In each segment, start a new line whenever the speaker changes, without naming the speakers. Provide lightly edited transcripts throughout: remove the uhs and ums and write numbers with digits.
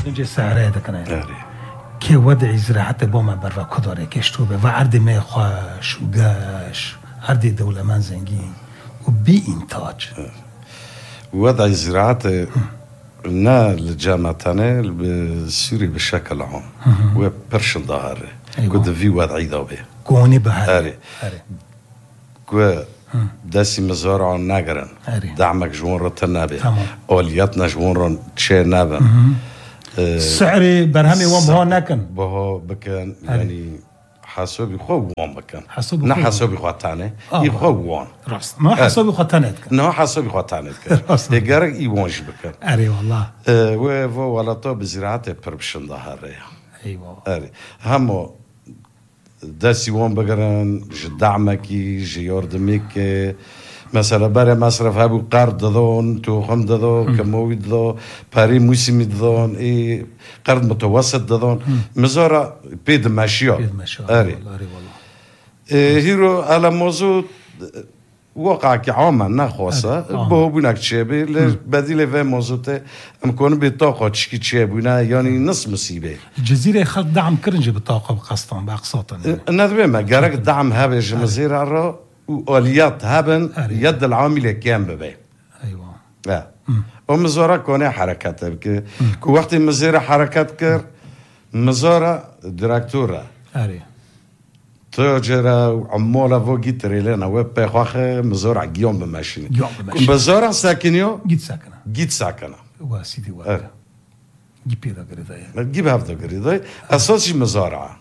نجي سعره هذا كنا كي وضع زراعة بوما برا كداره كشتوبه و عرض میخواش و گاش عرض دولة من زنگين وبي إنتاج
وضع زراعة نا لجامعتنا بسوري بشكل عام وبرشل ظاهر كنت في وضعي ذوبه
كوني بهاري
كو داسي مزارع ناقرن دعمك جوان رو تنابه أولياتنا جوان رو تشي نابه
سعري برهمي وان بها نكن
بها بكن يعني حسابي خو وان بكن نه حسابي خو تانه يخو وان
راست ما حسابي خو تانه كن
نه حسابي خو تانه كن يقرق يوانج بكن
أري والله
و ولا تو بزراعة بربشن ظهره
أيوة
أري همو داسي وان بقرن جدعمكي جيوردميك مثلا برای مصرف هبو قرض دادن تو خم دادن کموی دادن پاری موسمی دادن ای قرض متوسط دادن مزارع بيد ماشيا
أري
هيرو على موضوع واقع كعامة نخواسة به بونك تشابه بديل في موضوع امكان بطاقة تشكي تشابونا يعني نص مصيبة
الجزيرة خد دعم كرنج بطاقة بقسطن بأقساطا
ندوي ما جرك دعم هذا الجزيرة الرا وآليات هابن يد العامل كام ببي
أيوة
ومزارع كونه حركات بك كو وقت مزارع حركات كر مزارع دراكتورة تاجرة وعمالة وجي تريلنا وبخاخة مزارع جيوم بماشين مزارع ساكنيو جيت ساكنة
واسيدي واحد جيب هذا قريضاي
جيب هذا قريضاي أساسي مزارع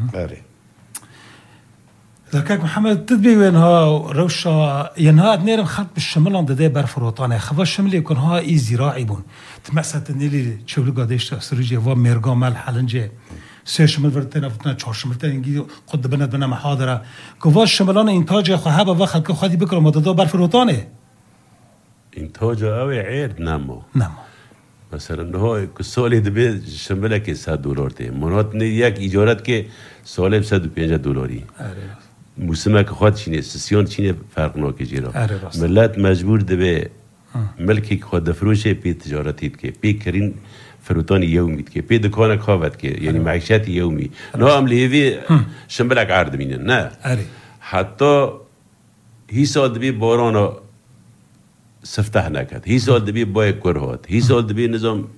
ذكاك محمد تدبي وينها روشة ينها نيرم خط بالشمال عند ده برفروطانة خفا الشمال يكون ها إي زراعي بون تمسات النيلي تشوفلو قاديش تأسرجي وميرقا مال حلنجي سه شمال ورتنا فتنا چهار شمال تنگی قد بنا محاضره كواش شمالان انتاج خو و خلق خودی بکرم مدد برفروطانه
انتاج او عير نمو مثلا هو سال دبي شمالك $100 ته منات یک ایجارت که سال $150 موسمك خود چینه سسیون چینه فرق ناکه جیرا ملت مجبور دبه ملکی خود دفروشه پی تجارتیت که پی کرین فروتان يومي كي بي دكانه كافت كي يعني معيشات يومي نعم ليفي شمبلك عرض مين نا حتى هي صاد بي بورانا سفتح نكت هي صاد بي باي كرهات هي صاد بي نظام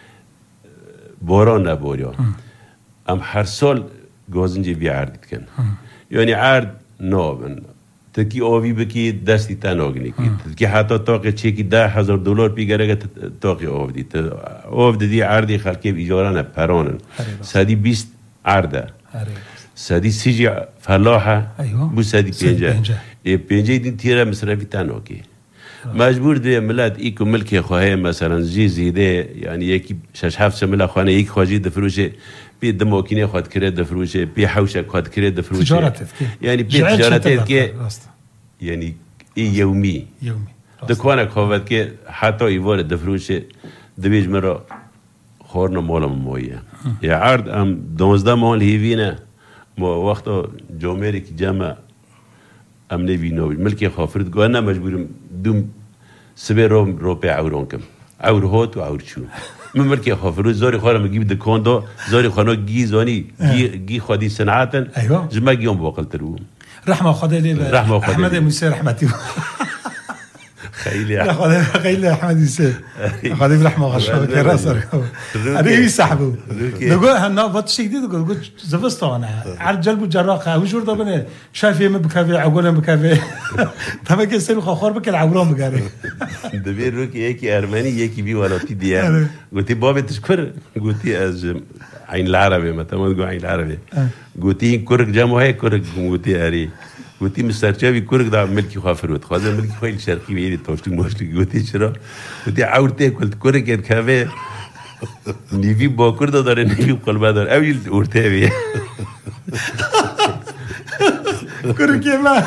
بوران نبوريا ام هر سال گازنجي بي عرض كن يعني عرض نو تکی آوی بکی دستی تناگنی کی تکی حتی تاقی چیکی $10,000 پیگره تاقی آو دی آو دی عردی خلقی ایجارانه پرانن 120 عرده 130 فلاحه بو 150 پنجه دین تیره مصرفی تناگی مجبور دی ملت ایکو ملکی خواهی مثلا زیده یعنی یکی 6-7 ملت خانه یک خواهی دفروشه بي دموكيني خد كريد دفروشه بي حوشه خد كريد دفروشه
تجارتك
يعني بي تجارتك كي يعني يومي دكوانا خد كي حتى يوارد دفروشه دبيج مرة خورنا مولا مويه يا عرض ام 12 مال هيفينا مو وقت جوميري كي جامع ام نبينو ملكي خافرت قالنا مجبور دوم سبيرو روبي عورونكم عور هوت وعور شو من ملكي خافرت زاري خاله مجيب دكاندو زاري خانو جي زاني جي خدي صناعه جمع يوم بوقلترو
رحمه خدي احمد موسى رحمتي خيلي احمد موسى خدي رحمه غشوا كراسر انا يسحبوا نقول هنا بطش جديد نقول زفستو انا على جلب الجراقه وجور ضبنه شايف يم بكافي عقولهم بكافي تمام كسر خور بك العورون بقاري
دبير روك يكي ارمني يكي بي ولا تي دي قلت بابا تشكر قلت از عين العربي متى ما تقول عين العربي قلت كرك جامو هي كرك قلت اري قلت مسترجابي كرك دا ملكي خافروت خاطر ملكي خويل الشرقي بيدي توشتي ماشلي قلت شرا قلت عورتي قلت كرك الكافي نيفي باكر داره نيفي قلبه داره اویل اورته بی
كرك ما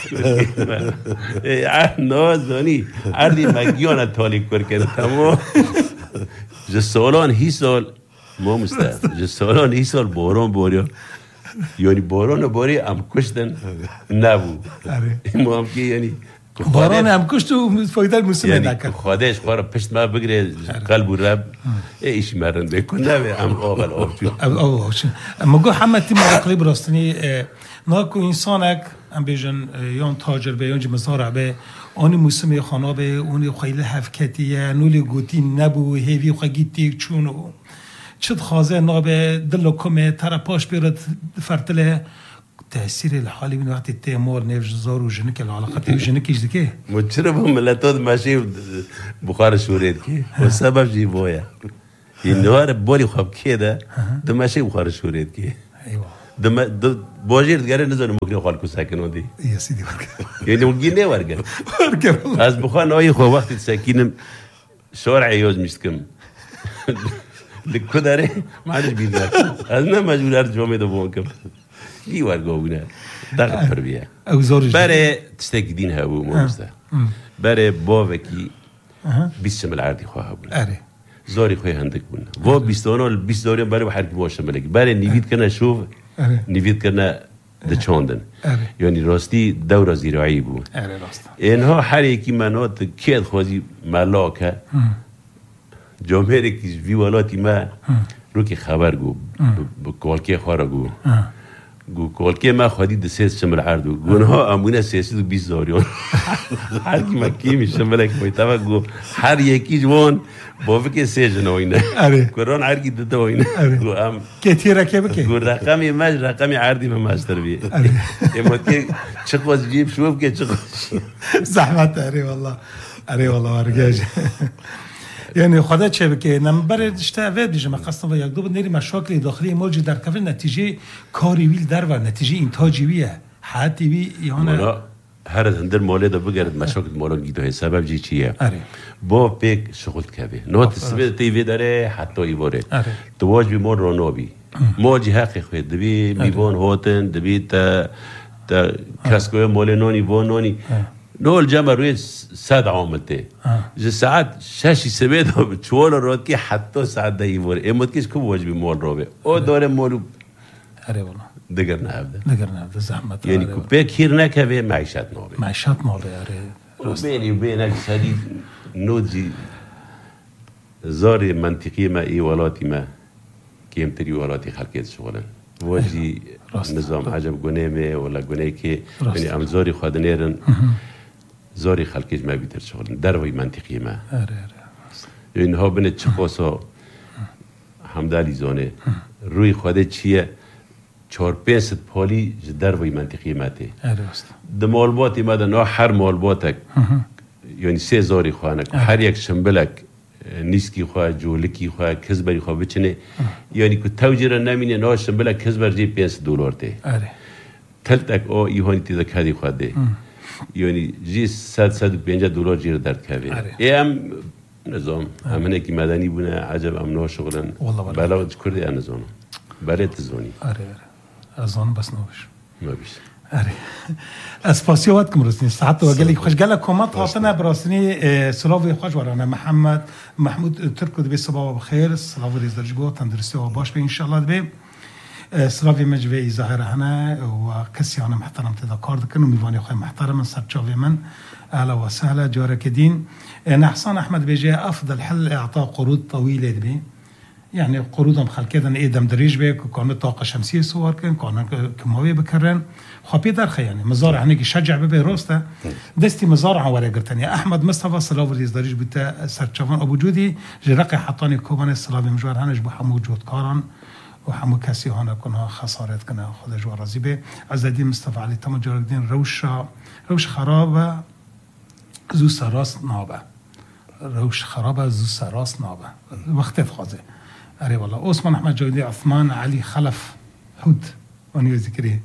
نازانی عردی مگیانه تالی کرد تمام جسالان هی سال ما مستعد جسالان هی سال باران باریا یعنی باران باری ام کشتن نبود ما هم که یعنی
باران هم کشت و فایده موسم نکرد
خودش قرار پشت ما بگیره قلب و رب ایش مرنده کنه و هم آقل آب شد
مگو همه تیم مقلی براستنی ناکو انسانک هم بیجن یان تاجر به یان مزارع به آنی موسم خانه به اونی خیلی هفکتیه نولی گوتی نبو هیوی خگیتی چونو چد خازه نابه دلو کمه ترپاش بیرد فرتله تأثیر الحالي من وقت التيمور نيفج زار وجنك العلاقات وجنك ايش ذكي
متشربهم ملاتود ماشي بخار شوريد كي والسبب جيبويا النهار بولي خب كده ده ماشي بخار شوريد كي
ايوه
ده بوجير تقرا نزل ممكن خالكو ساكنوا دي
يا سيدي
يعني ممكن ورقه از بخار نوي خو وقت ساكن شارع يوز مشتكم لكداري ما عادش بيدك انا مجبور ارجع ميدو بونكم ای ورگاونه دقیق پرویه. برای تستقدین هاو موسته. برای باوکی 20 شمال عردی خواه بود. زاری خواه هندک بود. و 20 داری برای هر کی باشه ملکی. برای نیوید کنه شوف. نیوید کنه دچاندن. یعنی راستی دور زراعی بود. اینها هر یکی مناط کید خوازی ملاکه. جامعه کی ویولاتی ما رو کی خبر گو. کالکی خورا گو. گو کالکی ما خودی دسیز شمال عردو گونها امونه سیاسی دو 20 داریون هر کی مکی میشه ملک میتوا گو هر یکی جوان با فکر سه جنوینه قرآن هر کی دته وینه گو ام
کتی رکبه کی
گو رقمی ماج رقمی عردی ما ماستر بی امتی چه قوز جیب شوف که چه
زحمت اری والله ورگاج يعني خدا چه بکه نمبر اشتاوه بیجم قصد و یک دو بنیری مشاکل داخلی موجود در کفر نتیجه کاری ویل در و نتیجه انتاجی ویه حتی وی یعنی
هر هندر ماله دا بگرد مشاکل مالا گیده سبب جی چیه با پیک شغل کبه نوت سبب تیوی داره حتی ایواره تواج بی مال رانو بی موجی حقی خوید دبی میبان هاتن دبی تا کسکوی مال نانی بان نانی نول جمع روی 100 عاملته جه ساعت 6-7 دا چوال راد که حتی ساعت دا ایواره امود کش کم واجبی مال را به او داره مالو
اره والا
دگر نهبده
زحمت
یعنی که پیکیر نکوه معیشت نابه
آره
بینی بینک سدید نوزی زار منطقی ما ای والاتی ما کمتری والاتی خلقیت شغلن واجی نظام عجب گونه می ولا گونه که یعنی امزاری خودنیرن زاری خلقیج ما بیتر شغلن در وی منطقی ما اینها بینه چخوصا همدالی زانه روی خوده چیه 4-5 پالی در وی منطقی ما تی ده مالباتی ما ده هر مالباتک یعنی 3000 خوانک هر یک شنبلک نیسکی خواه جولکی خواه کزبری خواه بچنه یعنی که توجیره نمینه نه شنبلک کزبر جی $5 تی تلتک او ایهانی تیده کدی خواه ده یعنی جی $100-150 جیر درد که هم نظام همینه که مدنی بونه عجب امنا شغلن بلا کرده نظام برای تزونی
از آن بس نوش اره اسپاسی وقت کم رسنی ساعت و گلی خوش گله کمات هاتنه براسنی سلاوی خوش ورانه محمود ترکو دبی صباح بخیر سلاوی ریز درج گو تندرستی و باش به انشالله دبی سلاوی مجوی ظاهر هنه و کسی آنه محترم تدا کار دکن و میوانی خواه محترم سرچاوی من اهلا و سهلا جارك دين نحسان احمد بيجي افضل حل اعطاء قروض طويله دبي يعني قروضهم خلكدن ايدم دريج بك كانوا طاقه شمسيه صور كانوا كيماوي بكرن خبي درخ يعني مزارع هنيك شجع ببي روستا دستي مزارع ورا قرتني احمد مصطفى صلاف ريز دريج بتا سرچوان ابو جودي جرقي حطاني كوبان السلاف مجوار هنج بو حمو جود كارن وحمو كاسي هنا كنا خسارات كنا خد جوار رزيبه عز الدين مصطفى علي تم جار الدين روش خرابه زو سراس نابه روش خرابه زو سراس نابه وقت خازه اره والله عثمان احمد جویدی عثمان علی خلف هود ونیو ذکری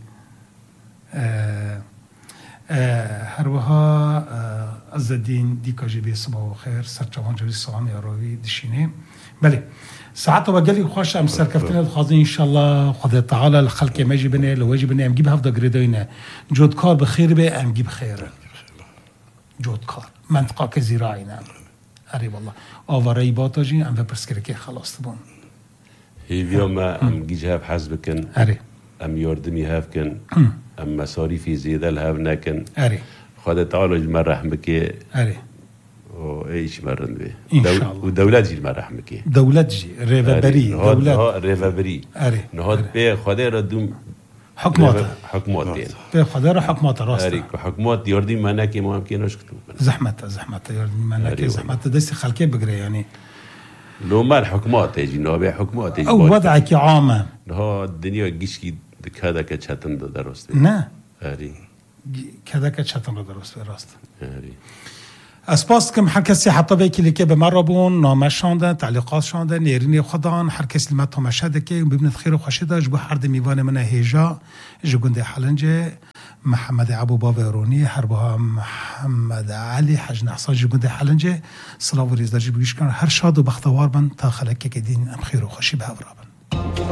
هر وها عز الدین دیکا جبی صبح و خیر سرچوان جوی سلام یاروی دشینه بله ساعت و گلی خوش ام سرکفتن خازن ان شاء الله خدا تعالی الخلق ماجي بنه لواجب بنه ام جيب هفدا گریداینه جود کار بخیر به ام جيب خیره جود کار منطقه که زراعی نه اره والله آواره باتاجی ام بپرسکره که خلاص تبون
هیویا ما ام گیجهاب حزب کن
اره
ام یاردمی هاف کن ام مصاريفي زيادة الهاف نكن خدا تعالى جمال رحمك
اري
وايش مرن به
إن شاء الله.
ودولات جمال رحمك
دولت جي ريفابري دولت
ريفابري
اري
نهاد به خدا را دوم
حكمات
حكمات
به خدا را حكمات راست
اري حكمات يردي معنا كي ممكنش كتب
زحمت يعني ما زحمت دست خلكي بقري يعني
لو ما الحكمات يجي نوبه حكمات يجي
او وضعك عامه
ها الدنيا گیشکی دکادا که چتن درست
نه
آری
كذا كتشتن درست راست
آری
اسپاس کم هر کسی حتی به کلی که به من رابون نامه شانده تعلیقات شانده نیرین خدان هر کسی ما تماشا دکه ببینید خیر و خوشی داشت به هر میوان من هیجا جگنده حلنجه محمد ابو باورونی هر با محمد علی حج نحسان جگنده حلنجه صلاح و ریز درجه بگیش کن هر شاد و بختوار من تا خلقه که دین ام خیر و خوشی به هورابن